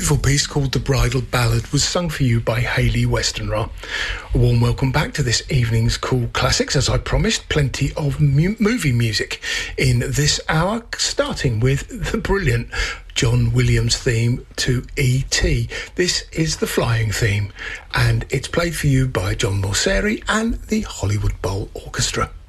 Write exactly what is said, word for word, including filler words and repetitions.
beautiful piece called The Bridal Ballad was sung for you by Hayley Westenra. A warm welcome back to this evening's Cool Classics. As I promised, plenty of mu- movie music in this hour, starting with the brilliant John Williams theme to E T This is the flying theme, and it's played for you by John Morseri and the Hollywood Bowl Orchestra.